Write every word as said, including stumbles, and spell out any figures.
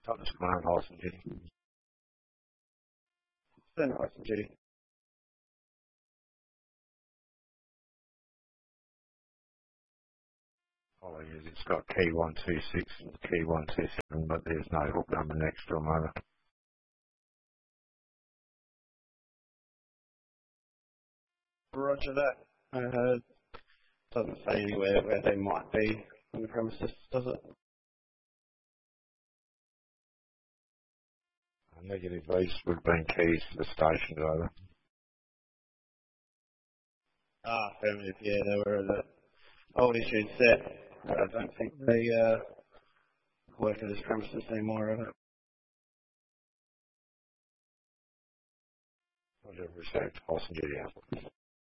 Thomas Command, horse and duty. Then horse and duty. Oh, yes, it's got key one two six and key one two seven, but there's no hook number next to them over. Roger that. Uh, doesn't say anywhere where they might be on the premises, does it? Negative, these would have been keys to the station over. Ah, affirmative, yeah, they were the old issued set. I don't think they uh, work at this premises anymore, are they? Roger, received, horse and duty out.